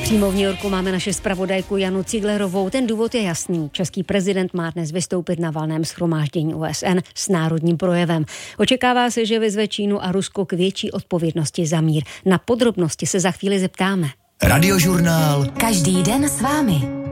Přímo v New Yorku máme naše zpravodajku Janu Ciglerovou. Ten důvod je jasný. Český prezident má dnes vystoupit na valném shromáždění OSN s národním projevem. Očekává se, že vyzve Čínu a Rusko k větší odpovědnosti za mír. Na podrobnosti se za chvíli zeptáme. Radiožurnál. Každý den s vámi.